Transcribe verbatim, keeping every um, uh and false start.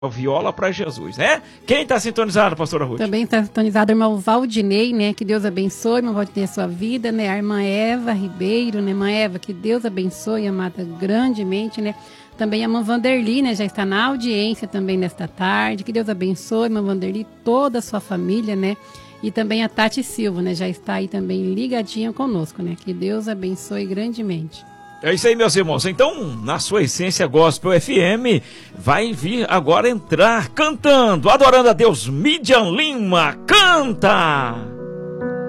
viola para Jesus, né? Quem está sintonizado, pastora Ruth? Também está sintonizado o irmão Valdinei, né? Que Deus abençoe, irmão Valdinei, a sua vida, né? A irmã Eva Ribeiro, né? Irmã Eva, que Deus abençoe, amada grandemente, né? Também a irmã Vanderli, né? Já está na audiência também nesta tarde. Que Deus abençoe, irmã Vanderli, toda a sua família, né? E também a Tati Silva, né? Já está aí também ligadinha conosco, né? Que Deus abençoe grandemente. É isso aí, meus irmãos. Então, na sua essência Gospel F M, vai vir agora entrar cantando, adorando a Deus. Midian Lima, canta!